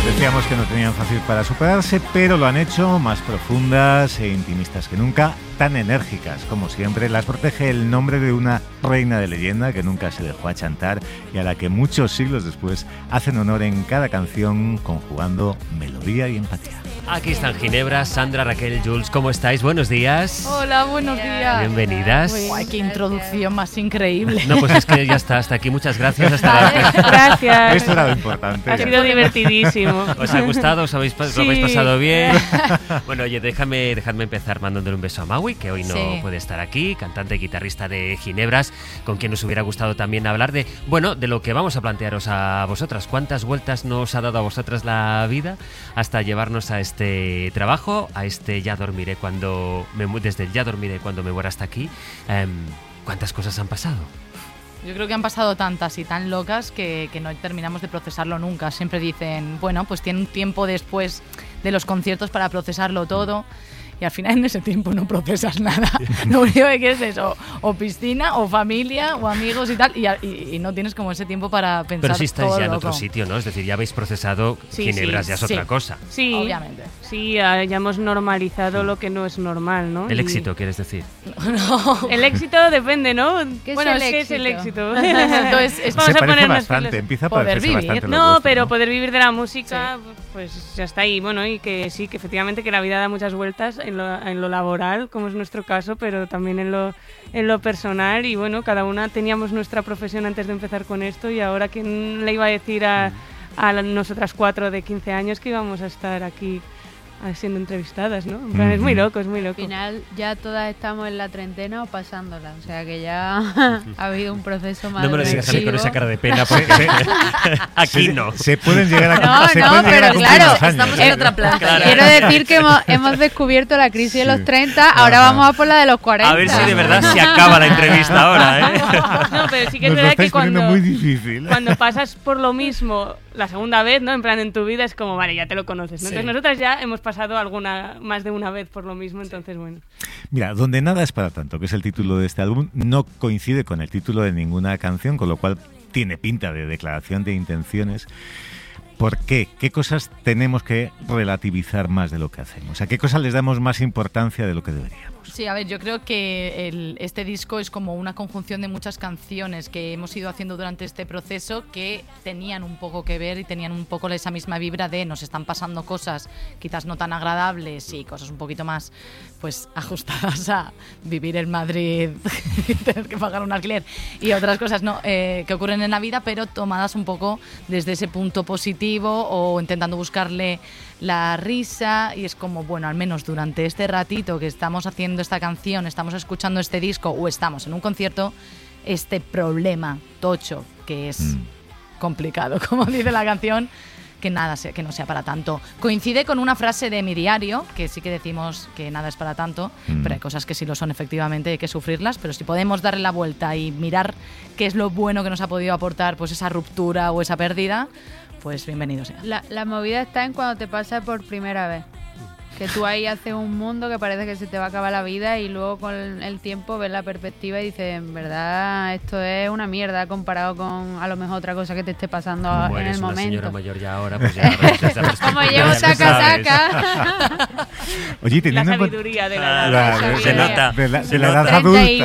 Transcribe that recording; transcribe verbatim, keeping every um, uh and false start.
Decíamos que no tenían fácil para superarse, pero lo han hecho más profundas e intimistas que nunca, tan enérgicas como siempre. Las protege el nombre de una reina de leyenda que nunca se dejó achantar y a la que muchos siglos después hacen honor en cada canción, conjugando melodía y empatía. Aquí están Ginebra, Sandra, Raquel, Jules, ¿cómo estáis? Buenos días. Hola, buenos días. Bienvenidas. Uy, qué introducción más increíble. No, pues es que ya está, hasta aquí, muchas gracias. Hasta vale, la... Gracias. Esto era lo importante. Ha sido divertidísimo. ¿Os ha gustado? ¿Os habéis, sí. ¿Lo habéis pasado bien? Bueno, oye, déjame, dejadme empezar mandándole un beso a Maui, que hoy no sí. puede estar aquí, cantante y guitarrista de Ginebras, con quien nos hubiera gustado también hablar de, bueno, de lo que vamos a plantearos a vosotras. ¿Cuántas vueltas nos ha dado a vosotras la vida hasta llevarnos a este trabajo? A este ya dormiré cuando me, desde el ya dormiré cuando me muera hasta aquí. Um, ¿Cuántas cosas han pasado? Yo creo que han pasado tantas y tan locas que, que no terminamos de procesarlo nunca. Siempre dicen, bueno, pues tiene un tiempo después de los conciertos para procesarlo todo. Y al final en ese tiempo no procesas nada. Lo único que quieres es o, o piscina, o familia, o amigos y tal. Y, y, y no tienes como ese tiempo para pensar. Pero sí estáis todo ya en loco. otro sitio, ¿no? Es decir, ya habéis procesado Sí, Ginebras, sí, ya es sí. otra cosa. Sí, Obviamente. Sí, ya hemos normalizado lo que no es normal, ¿no? El Y éxito, ¿quieres decir? No. El éxito depende, ¿no? ¿Qué bueno, es el es que es el éxito? éxito. Entonces, es- Vamos Se a parece ponernos bastante, filos- empieza a Poder parecerse vivir. bastante lo No, vuestro, pero ¿no? poder vivir de la música, pues ya está ahí. Bueno, y que sí, que efectivamente que la vida da muchas vueltas en lo, en lo laboral, como es nuestro caso, pero también en lo, en lo personal. Y bueno, cada una teníamos nuestra profesión antes de empezar con esto y ahora ¿quién le iba a decir a, a la- nosotras cuatro de quince años que íbamos a estar aquí siendo entrevistadas, ¿no? En plan, es muy loco, es muy Al loco. final ya todas estamos en la treintena o pasándola, o sea que ya ha habido un proceso más No me lo digas a mí con reflexivo. esa cara de pena, porque aquí Se- no. Se pueden llegar a, No, se no, pueden llegar a pero cumplir claro, los años, estamos ¿eh? en otra planta. Claro. Quiero decir que hemos, hemos descubierto la crisis de Sí. los treinta, ahora Ajá. vamos a por la de los cuarenta. A ver si de verdad se acaba la entrevista ahora, ¿eh? No, pero sí que es Nos lo verdad estáis que cuando, poniendo muy difícil. cuando pasas por lo mismo la segunda vez, ¿no? En plan, en tu vida es como, vale, ya te lo conoces, ¿no? Sí. Entonces nosotras ya hemos pasado alguna más de una vez por lo mismo, entonces bueno. Mira, Donde nada es para tanto, que es el título de este álbum, no coincide con el título de ninguna canción, con lo cual tiene pinta de declaración de intenciones. ¿Por qué? ¿Qué cosas tenemos que relativizar más de lo que hacemos? ¿A qué cosas les damos más importancia de lo que deberíamos? Sí, a ver, yo creo que el, este disco es como una conjunción de muchas canciones que hemos ido haciendo durante este proceso que tenían un poco que ver y tenían un poco esa misma vibra de nos están pasando cosas quizás no tan agradables y cosas un poquito más pues ajustadas a vivir en Madrid y tener que pagar un alquiler y otras cosas no eh, que ocurren en la vida, pero tomadas un poco desde ese punto positivo o intentando buscarle la risa, y es como, bueno, al menos durante este ratito que estamos haciendo esta canción, estamos escuchando este disco o estamos en un concierto, este problema tocho que es Mm. complicado, como dice la canción, que nada sea, que no sea para tanto. Coincide con una frase de mi diario, que sí que decimos que nada es para tanto, Mm. pero hay cosas que sí lo son efectivamente, hay que sufrirlas, pero si podemos darle la vuelta y mirar qué es lo bueno que nos ha podido aportar pues esa ruptura o esa pérdida, pues bienvenido sea. La, la movida está en cuando te pasa por primera vez. Que tú ahí haces un mundo que parece que se te va a acabar la vida y luego con el tiempo ves la perspectiva y dices, en verdad, esto es una mierda comparado con a lo mejor otra cosa que te esté pasando Como en eres el una señora momento. mayor ya ahora, pues ya ves esa Como perspectiva, llevo ya lo saca, sabes. saca. Oye, La teniendo en cuenta- sabiduría de la Ah, edad. Claro, la se sabiduría. nota. de la, de Se la edad nota. adulta.